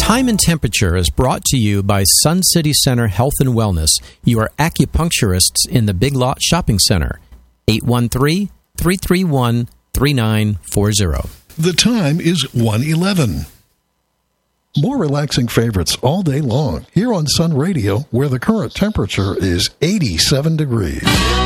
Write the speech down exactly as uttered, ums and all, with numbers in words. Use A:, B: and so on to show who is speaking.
A: Time and Temperature is brought to you by Sun City Center Health and Wellness, your acupuncturists in the Big Lot Shopping Center. eight one three, three three one, three nine four zero.
B: The time is one eleven. More relaxing favorites all day long here on Sun Radio, where the current temperature is eighty-seven degrees.